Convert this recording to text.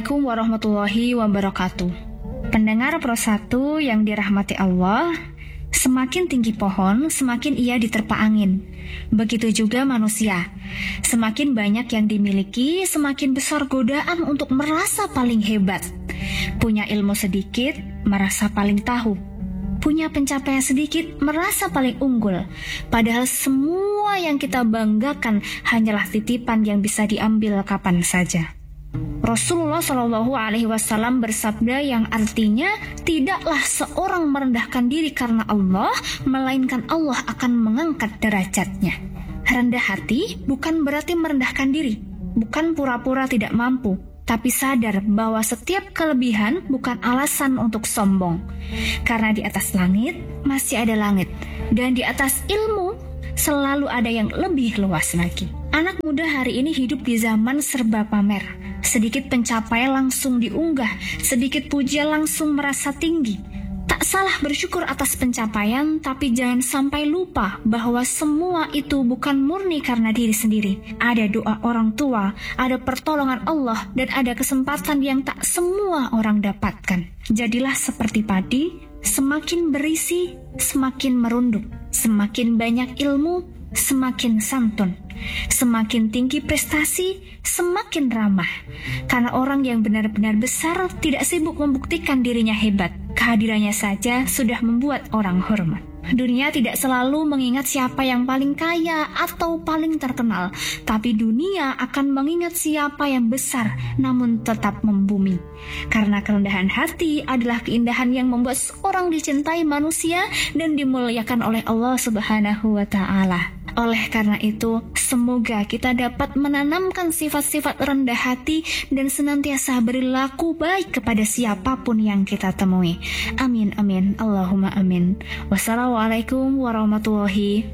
Assalamualaikum warahmatullahi wabarakatuh. Pendengar Pro 1 yang dirahmati Allah, semakin tinggi pohon, semakin ia diterpa angin. Begitu juga manusia. Semakin banyak yang dimiliki, semakin besar godaan untuk merasa paling hebat. Punya ilmu sedikit, merasa paling tahu. Punya pencapaian sedikit, merasa paling unggul. Padahal semua yang kita banggakan hanyalah titipan yang bisa diambil kapan saja. Rasulullah Shallallahu Alaihi Wasallam bersabda yang artinya tidaklah seorang merendahkan diri karena Allah, melainkan Allah akan mengangkat derajatnya. Rendah hati bukan berarti merendahkan diri, bukan pura-pura tidak mampu, tapi sadar bahwa setiap kelebihan bukan alasan untuk sombong. Karena di atas langit masih ada langit, dan di atas ilmu selalu ada yang lebih luas lagi. Anak muda hari ini hidup di zaman serba pamer. Sedikit pencapaian langsung diunggah, sedikit pujian langsung merasa tinggi. Tak salah bersyukur atas pencapaian, tapi jangan sampai lupa bahwa semua itu bukan murni karena diri sendiri. Ada doa orang tua, ada pertolongan Allah, dan ada kesempatan yang tak semua orang dapatkan. Jadilah seperti padi, semakin berisi, semakin merunduk. Semakin banyak ilmu, semakin santun. Semakin tinggi prestasi, semakin ramah. Karena orang yang benar-benar besar tidak sibuk membuktikan dirinya hebat. Kehadirannya saja sudah membuat orang hormat. Dunia tidak selalu mengingat siapa yang paling kaya atau paling terkenal, tapi dunia akan mengingat siapa yang besar namun tetap membumi. Karena kerendahan hati adalah keindahan yang membuat seorang dicintai manusia dan dimuliakan oleh Allah Subhanahu wa Ta'ala. Oleh karena itu, semoga kita dapat menanamkan sifat-sifat rendah hati dan senantiasa berlaku baik kepada siapapun yang kita temui. Amin, amin, Allahumma amin. Wassalamualaikum warahmatullahi